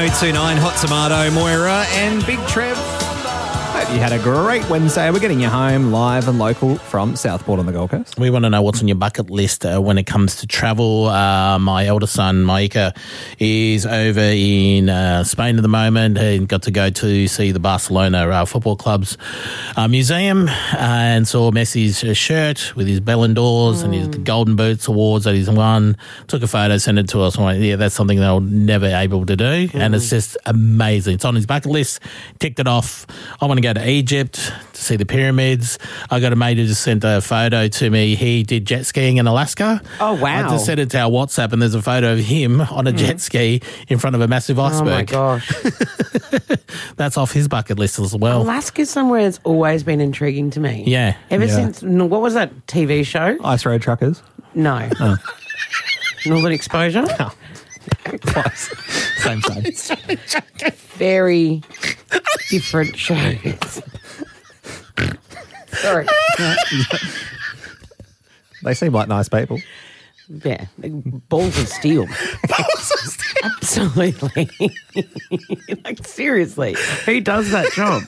1029 Hot Tomato, Moira and Big Trev. Hope you had a great Wednesday. We're getting you home live and local from Southport on the Gold Coast. We want to know what's on your bucket list when it comes to travel. My eldest son, Maika, is over in Spain at the moment and got to go to see the Barcelona Football Club's museum and saw Messi's shirt with his Ballon d'Ors and his Golden Boots awards that he's won. Took a photo, sent it to us. Went, yeah, that's something they'll never able to do. And it's just amazing. It's on his bucket list. Ticked it off. I want to go to Egypt to see the pyramids. I got a mate who just sent a photo to me. He did jet skiing in Alaska. Oh, wow. I just sent it to our WhatsApp and there's a photo of him on a jet ski in front of a massive iceberg. Oh, my gosh. That's off his bucket list as well. Alaska's somewhere that's always been intriguing to me. Yeah. Ever since, what was that TV show? Ice Road Truckers. No. Oh. Northern Exposure? No. Close. Same. Very different shows. Sorry. They seem like nice people. Yeah. Balls of steel. Absolutely. Like, seriously. Who does that job?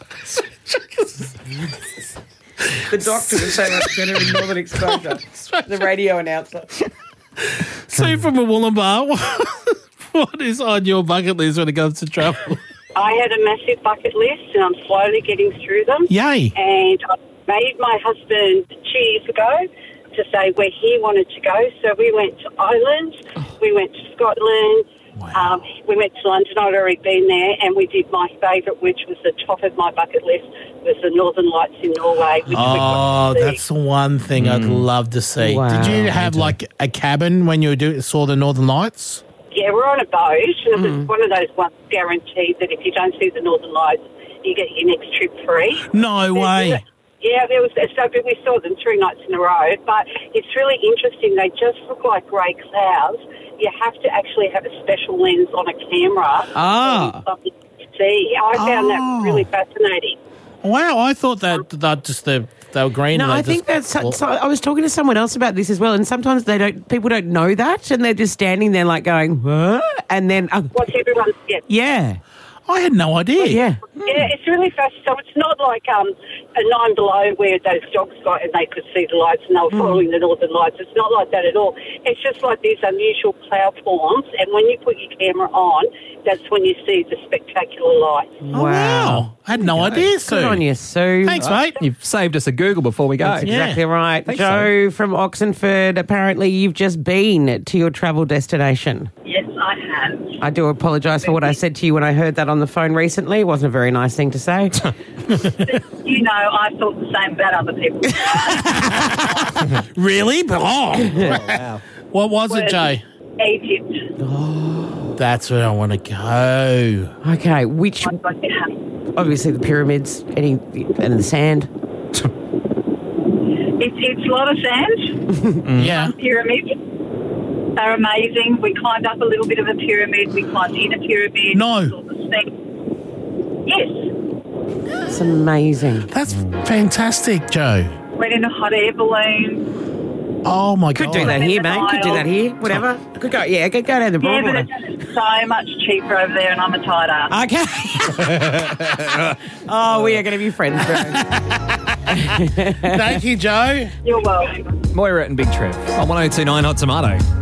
The doctor was so much better in Northern Exposure. The radio announcer. Sue from a Wollumbar, what is on your bucket list when it comes to travel? I had a massive bucket list and I'm slowly getting through them. Yay. And I made my husband 2 years ago to say where he wanted to go. So we went to Ireland, we went to Scotland, we went to London. I'd already been there, and we did my favourite, which was the top of my bucket list, was the Northern Lights in Norway. Which That's the one thing I'd love to see. Wow. Did you have like a cabin when you saw the Northern Lights? Yeah, we're on a boat, and it was one of those ones guaranteed that if you don't see the Northern Lights, you get your next trip free. No way. Yeah, there was. So we saw them 3 nights in a row, but it's really interesting. They just look like grey clouds. You have to actually have a special lens on a camera something to see. I found that really fascinating. Wow, I thought that they were green. No, and I think that's. So I was talking to someone else about this as well, and sometimes people don't know that, and they're just standing there like going, "What?" And then, What's everyone's guess? yeah, I had no idea. yeah. Yeah, it's really fascinating. So it's not like a 9 Below where those dogs got and they could see the lights and they were following the Northern Lights. It's not like that at all. It's just like these unusual cloud forms, and when you put your camera on, that's when you see the spectacular lights. Oh, wow. I had no idea, Sue. Good on you, Sue. Thanks, mate. You've saved us a Google before we go. That's exactly right. Think Joe from Oxenford, apparently you've just been to your travel destination. Yes, I have. I do apologise for what I said to you when I heard that on the phone recently. It wasn't a very nice thing to say. You know, I thought the same about other people. Really? Oh. Wow. What was it, Jay? Egypt. That's where I want to go. Okay, which, Yeah. obviously the pyramids and the sand. It's a lot of sand. Yeah. Pyramids. They're amazing. We climbed up a little bit of a pyramid. We climbed in a pyramid. No. Saw the Sphinx. Yes. It's amazing. That's fantastic, Joe. Went in a hot air balloon. Oh, my God. Could do that here, mate. Could do that here. Whatever. Could go. Yeah, go down the Yeah, but Broadwater. it's so much cheaper over there, and I'm a tight ass. Okay. Oh, we are going to be friends, bro. Thank you, Joe. You're welcome. Moira and Big Trev on 1029 Hot Tomato.